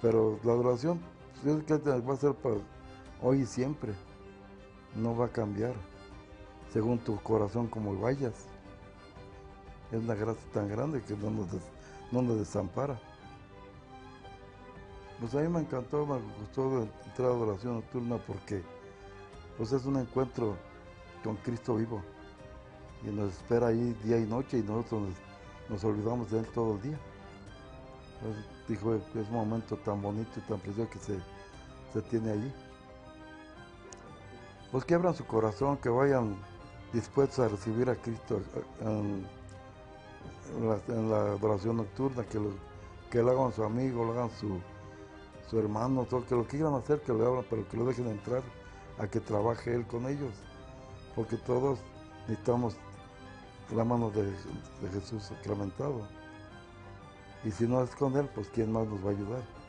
Pero la adoración, yo sé que va a ser para hoy y siempre, no va a cambiar, según tu corazón como vayas. Es una gracia tan grande que no nos desampara. Pues a mí me encantó, me gustó entrar a adoración nocturna porque pues es un encuentro con Cristo vivo y nos espera ahí día y noche y nosotros nos olvidamos de Él todo el día. Entonces, dijo, es un momento tan bonito y tan precioso que se tiene allí. Pues que abran su corazón, que vayan dispuestos a recibir a Cristo en la adoración nocturna, que lo hagan su amigo, lo hagan su hermano, todo, que lo quieran hacer, que lo hagan, pero que lo dejen entrar a que trabaje Él con ellos, porque todos necesitamos la mano de Jesús sacramentado. Y si no es con Él, pues ¿quién más nos va a ayudar?